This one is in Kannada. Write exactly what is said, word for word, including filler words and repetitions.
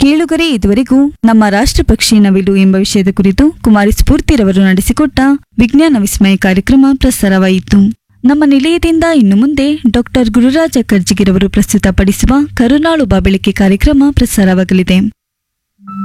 ಕೇಳುಗರೆ, ಇದುವರೆಗೂ ನಮ್ಮ ರಾಷ್ಟ್ರ ಪಕ್ಷಿ ನವಿಲು ಎಂಬ ವಿಷಯದ ಕುರಿತು ಕುಮಾರಿ ಸ್ಫೂರ್ತಿರವರು ನಡೆಸಿಕೊಟ್ಟ ವಿಜ್ಞಾನ ವಿಸ್ಮಯ ಕಾರ್ಯಕ್ರಮ ಪ್ರಸಾರವಾಯಿತು. ನಮ್ಮ ನಿಲಯದಿಂದ ಇನ್ನು ಮುಂದೆ ಡಾಕ್ಟರ್ ಗುರುರಾಜ ಕರ್ಜಿಗಿರವರು ಪ್ರಸ್ತುತಪಡಿಸುವ ಕರುನಾಳು ಬಾಬೆಳಕೆ ಕಾರ್ಯಕ್ರಮ ಪ್ರಸಾರವಾಗಲಿದೆ.